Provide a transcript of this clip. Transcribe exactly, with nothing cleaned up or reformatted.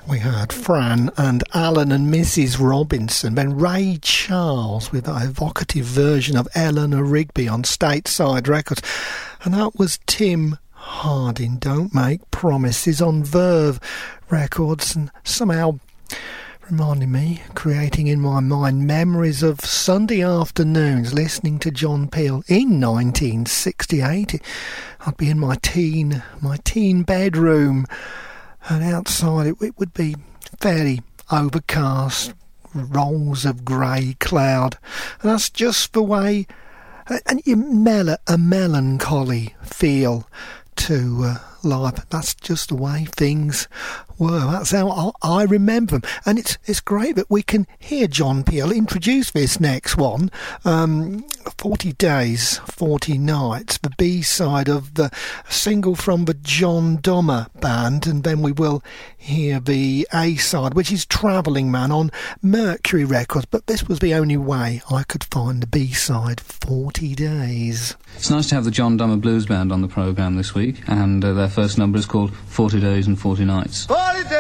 We heard Fran and Alan and Missus Robinson, then Ray Charles with that evocative version of Eleanor Rigby on Stateside Records, and that was Tim Harding, Don't Make Promises, on Verve Records, and somehow reminding me, creating in my mind memories of Sunday afternoons listening to John Peel in nineteen sixty-eight. I'd be in my teen, my teen bedroom, and outside it, it would be fairly overcast, rolls of grey cloud, and that's just the way, and you mel- a melancholy feel to uh, life. That's just the way things were. That's how I, I remember them. And it's it's great that we can hear John Peel introduce this next one, um, forty days, forty nights, the B-side of the single from the John Dummer Band, and then we will hear the A-side, which is Travelling Man on Mercury Records. But this was the only way I could find the B-side, forty days. It's nice to have the John Dummer Blues Band on the programme this week, and uh, their first number is called forty days and forty nights. Oh!